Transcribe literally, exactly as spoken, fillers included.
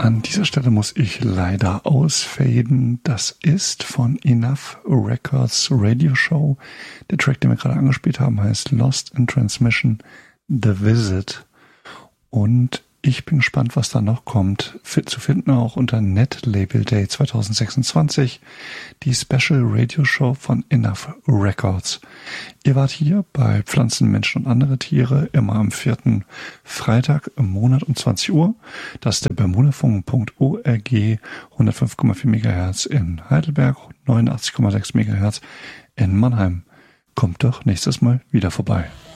An dieser Stelle muss ich leider ausfaden. Das ist von Enough Records Radio Show. Der Track, den wir gerade angespielt haben, heißt Lost in Transmission, The Visit. Und ich bin gespannt, was da noch kommt. Zu finden auch unter Net Label Day zwanzig sechsundzwanzig. Die Special Radio Show von Enough Records. Ihr wart hier bei Pflanzen, Menschen und andere Tiere immer am vierten Freitag im Monat um zwanzig Uhr. Das ist der bermudafunk punkt org, hundertfünf Komma vier Megahertz in Heidelberg, neunundachtzig Komma sechs Megahertz in Mannheim. Kommt doch nächstes Mal wieder vorbei.